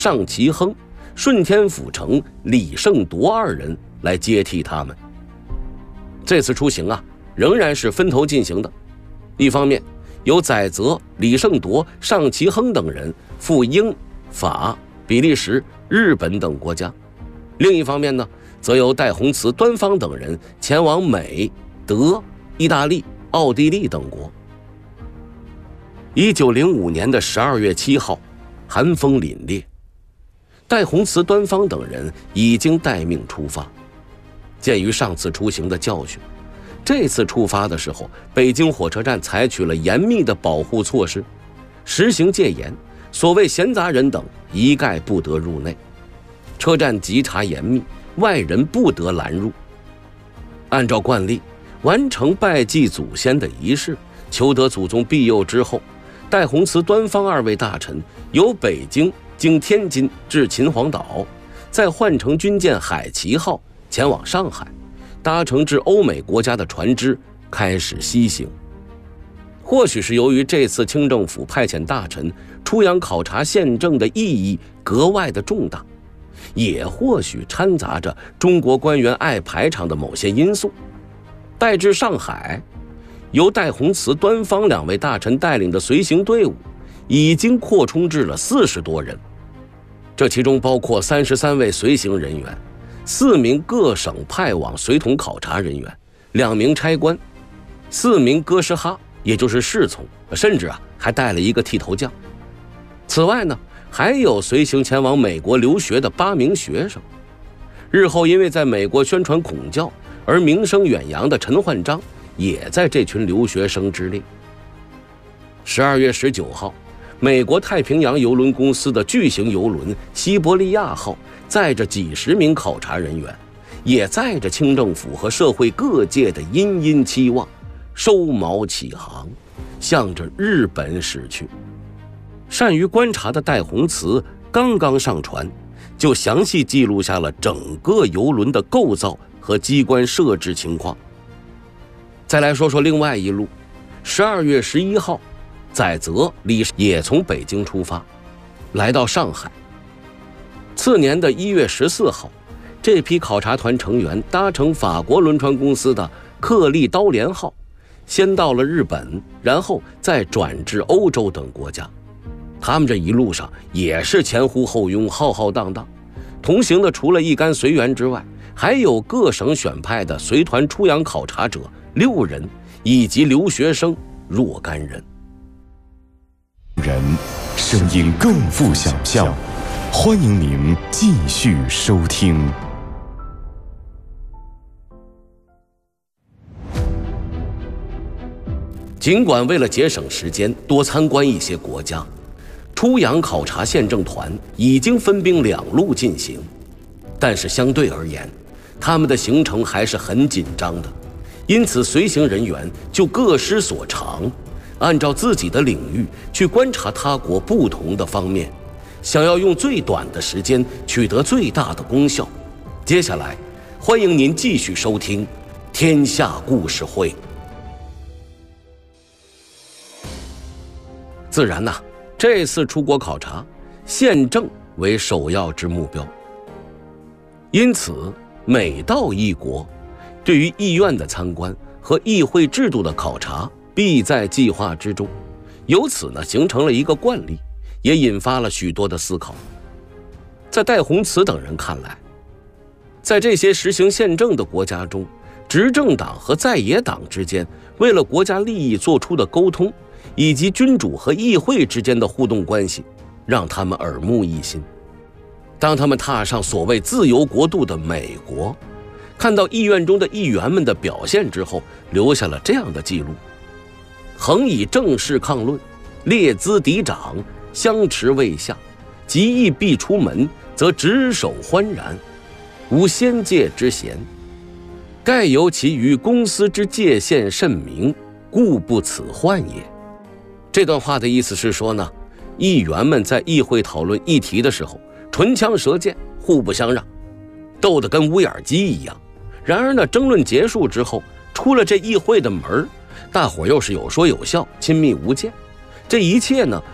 尚其亨、顺天府城李胜铎二人来接替他们。这次出行啊，仍然是分头进行的。一方面，由载泽、李胜铎、尚其亨等人赴英、法、比利时、日本等国家；另一方面呢，则由戴洪慈、端方等人前往美、德、意大利、奥地利等国。1905年的12月7号，寒风凛冽，戴洪慈、端方等人已经待命出发。鉴于上次出行的教训，这次出发的时候，北京火车站采取了严密的保护措施，实行戒严，所谓闲杂人等一概不得入内，车站稽查严密，外人不得拦入。按照惯例，完成拜祭祖先的仪式，求得祖宗庇佑之后，戴洪慈、端方二位大臣由北京经天津至秦皇岛，再换乘军舰海奇号前往上海，搭乘至欧美国家的船只开始西行。或许是由于这次清政府派遣大臣出洋考察宪政的意义格外的重大，也或许掺杂着中国官员爱排场的某些因素，带至上海，由戴洪慈、端方两位大臣带领的随行队伍已经扩充至了40多人，这其中包括33位随行人员，4名各省派往随同考察人员，2名差官，4名哥什哈，也就是侍从，甚至还带了一个剃头匠。此外呢，还有随行前往美国留学的8名学生。日后因为在美国宣传孔教而名声远扬的陈焕章也在这群留学生之列。12月19号，美国太平洋邮轮公司的巨型邮轮西伯利亚号载着几十名考察人员，也载着清政府和社会各界的殷殷期望，收锚起航，向着日本驶去。善于观察的戴洪慈刚刚上船，就详细记录下了整个邮轮的构造和机关设置情况。再来说说另外一路，12月11号，载泽、李也从北京出发，来到上海。次年的1月14号，这批考察团成员搭乘法国轮船公司的克利刀连号，先到了日本，然后再转至欧洲等国家。他们这一路上也是前呼后拥，浩浩荡荡。同行的除了一干随员之外，还有各省选派的随团出洋考察者6人，以及留学生若干人。 声音更富想象，欢迎您继续收听。 尽管为了节省时间，多参观一些国家，出洋考察宪政团已经分兵2路进行，但是相对而言，他们的行程还是很紧张的，因此随行人员就各施所长，按照自己的领域去观察他国不同的方面，想要用最短的时间取得最大的功效。接下来，欢迎您继续收听《天下故事会》。自然呐，这次出国考察，宪政为首要之目标。因此，每到一国，对于议院的参观和议会制度的考察，必在计划之中。由此呢，形成了一个惯例，也引发了许多的思考。在戴洪慈等人看来，在这些实行宪政的国家中，执政党和在野党之间为了国家利益做出的沟通，以及君主和议会之间的互动关系，让他们耳目一新。当他们踏上所谓自由国度的美国，看到议院中的议员们的表现之后，留下了这样的记录：恒以正事抗论，列资嫡长，相持未下，及议必出门，则执手欢然，无先戒之嫌。盖由其于公司之界限甚明，故不此患也。这段话的意思是说呢，议员们在议会讨论议题的时候，唇枪舌剑，互不相让，斗得跟乌眼鸡一样。然而呢，争论结束之后，出了这议会的门，大伙又是有说有笑，亲密无间。这一切呢，